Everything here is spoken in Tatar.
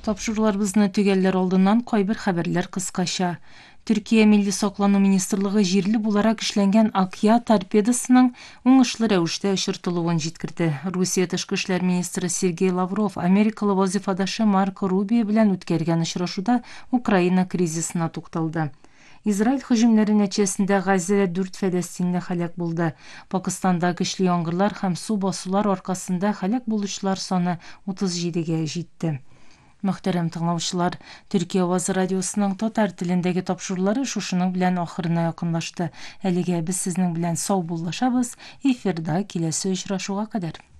Тапшыруларыбызны төгәлләр алдыннан кайбер хәбәрләр кыскача. Төркия Милли саклану министрлыгы җирле буларак эшләнгән Акъя торпедасының уңышлы рәвештә очыртылуын җиткерде. Русия тышкы эшләр министры Сергей Лавров Америкалы вазифадашы Марко Рубио белән үткәргән очрашуда Украина кризисына тукталды. Израиль һөҗүмнәре нәтиҗәсендә Газада 4 фәләстинле һәлак булды. Пакистанда көчле яңгырлар һәм су басулар аркасында һәлак булучылар саны 37-гә җитте. Мөхтәрәм тыңлаучылар, Төркия Авазы радиосының татар телендәге тапшырулары шушының белән ахырына якынлашты. Әлегә без сезнең белән сау булышабыз. Эфирда киләсе очрашуга кадәр.